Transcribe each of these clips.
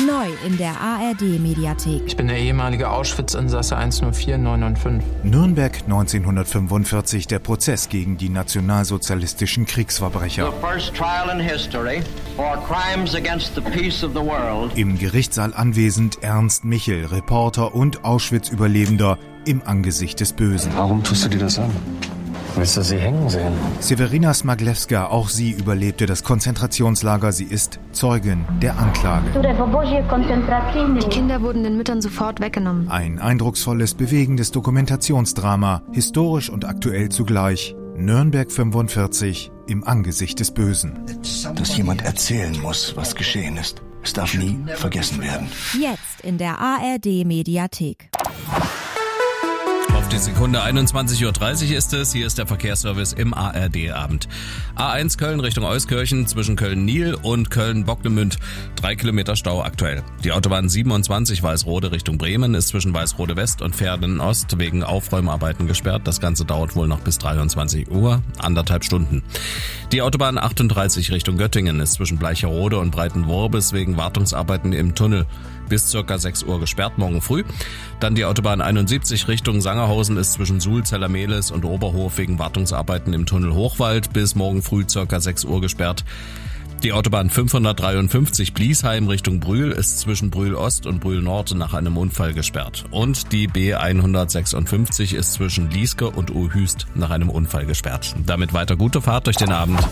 Neu in der ARD-Mediathek. Ich bin der ehemalige Auschwitz-Insasse 104995. Nürnberg 1945, der Prozess gegen die nationalsozialistischen Kriegsverbrecher. The first trial in history for crimes against the peace of the world. Im Gerichtssaal anwesend Ernst Michel, Reporter und Auschwitz-Überlebender im Angesicht des Bösen. Warum tust du dir das an? Willst du sie hängen sehen? Severina Smaglewska, auch sie überlebte das Konzentrationslager. Sie ist Zeugin der Anklage. Die Kinder wurden den Müttern sofort weggenommen. Ein eindrucksvolles, bewegendes Dokumentationsdrama, historisch und aktuell zugleich. Nürnberg 45, im Angesicht des Bösen. Dass jemand erzählen muss, was geschehen ist. Es darf nie vergessen werden. Jetzt in der ARD-Mediathek. Auf die Sekunde 21.30 Uhr ist es. Hier ist der Verkehrsservice im ARD-Abend. A1 Köln Richtung Euskirchen zwischen Köln-Nil und Köln-Bocklemünd. 3 Kilometer Stau aktuell. Die Autobahn 27 Weißrode Richtung Bremen ist zwischen Weißrode West und Verden Ost wegen Aufräumarbeiten gesperrt. Das Ganze dauert wohl noch bis 23 Uhr, 1,5 Stunden. Die Autobahn 38 Richtung Göttingen ist zwischen Bleicherode und Breitenworbis wegen Wartungsarbeiten im Tunnel bis ca. 6 Uhr gesperrt, morgen früh. Dann die Autobahn 71 Richtung Sangerhausen ist zwischen Suhl, Zellermehlis und Oberhof wegen Wartungsarbeiten im Tunnel Hochwald bis morgen früh ca. 6 Uhr gesperrt. Die Autobahn 553 Bliesheim Richtung Brühl ist zwischen Brühl Ost und Brühl Nord nach einem Unfall gesperrt. Und die B156 ist zwischen Lieske und Uhüst nach einem Unfall gesperrt. Damit weiter gute Fahrt durch den Abend.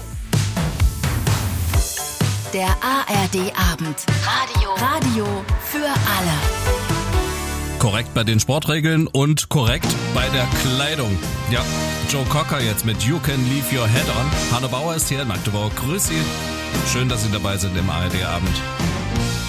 Der ARD-Abend. Radio für alle. Korrekt bei den Sportregeln und korrekt bei der Kleidung. Ja, Joe Cocker jetzt mit You Can Leave Your Head On. Hanne Bauer ist hier in Magdeburg. Grüß Sie. Schön, dass Sie dabei sind im ARD-Abend.